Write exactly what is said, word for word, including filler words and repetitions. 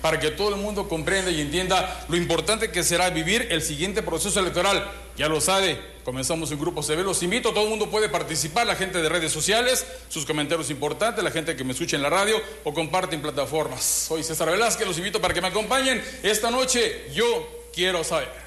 para que todo el mundo comprenda y entienda lo importante que será vivir el siguiente proceso electoral. Ya lo sabe, comenzamos en Grupo C V, los invito, todo el mundo puede participar, la gente de redes sociales, sus comentarios importantes, la gente que me escucha en la radio o comparte en plataformas. Soy César Velázquez, los invito para que me acompañen esta noche. Yo quiero saber.